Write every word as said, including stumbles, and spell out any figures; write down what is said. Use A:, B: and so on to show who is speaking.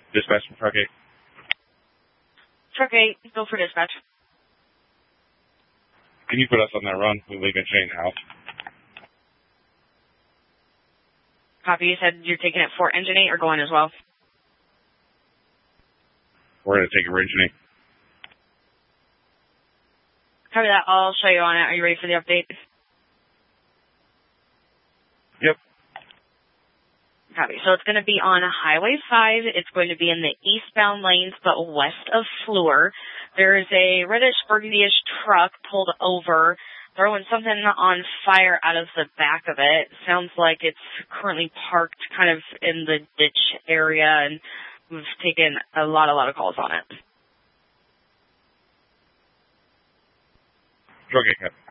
A: Dispatch from Truck eight.
B: Truck eight, go for dispatch.
A: Can you put us on that run? We're leaving Shane House.
B: Copy, you said you're taking it for Engine eight or going as well?
A: We're going to take it for Engine eight.
B: Copy that. I'll show you on it. Are you ready for the update?
A: Yep.
B: Copy. So it's going to be on Highway five. It's going to be in the eastbound lanes, but west of Fleur. There is a reddish burgundy-ish truck pulled over, throwing something on fire out of the back of it. Sounds like it's currently parked kind of in the ditch area, and we've taken a lot, a lot of calls on it.
A: Okay, Captain.